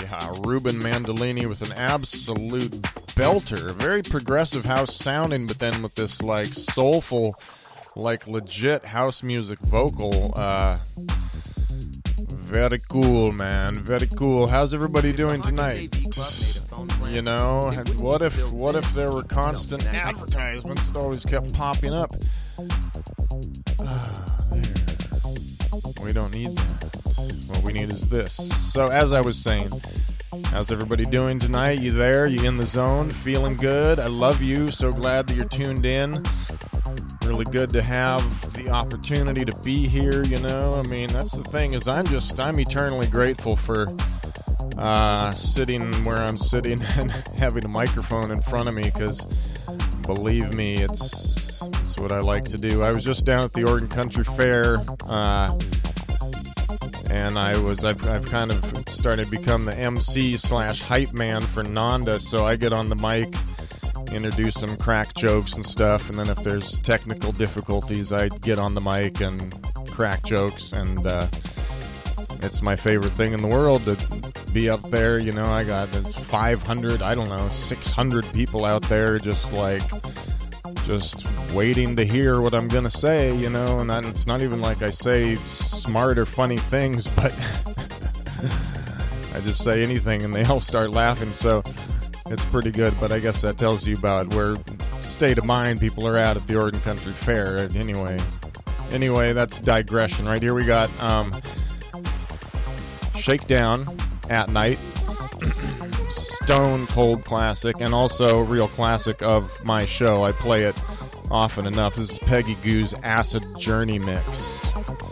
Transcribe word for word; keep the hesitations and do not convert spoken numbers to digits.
uh, Ruben Mandolini with an absolute belter. Very progressive house sounding, but then with this like soulful, like legit house music vocal. Uh, very cool, man. Very cool. How's everybody doing tonight? You know, what if what if there were constant advertisements that always kept popping up? Ah, there. We don't need that. What we need is this. So, as I was saying, how's everybody doing tonight? You there? You in the zone? Feeling good? I love you. So glad that you're tuned in. Really good to have the opportunity to be here, you know? I mean, that's the thing, is I'm just, I'm eternally grateful for uh, sitting where I'm sitting and having a microphone in front of me, because believe me, it's, it's what I like to do. I was just down at the Oregon Country Fair, uh, and I was, I've, I've kind of started to become the M C slash hype man for Nanda, so I get on the mic, introduce some crack jokes and stuff, and then if there's technical difficulties, I get on the mic and crack jokes, and uh, it's my favorite thing in the world to be up there. You know, I got five hundred, I don't know, six hundred people out there just like, just waiting to hear what I'm gonna say, you know, and I, it's not even like I say smart or funny things, but I just say anything and they all start laughing, so it's pretty good. But I guess that tells you about where state of mind people are at at the Oregon Country Fair. Anyway, anyway, that's digression. Right here we got um, Shakedown at Night, stone cold classic, and also real classic of my show. I play it often enough. This is Peggy Goo's Acid Journey Mix.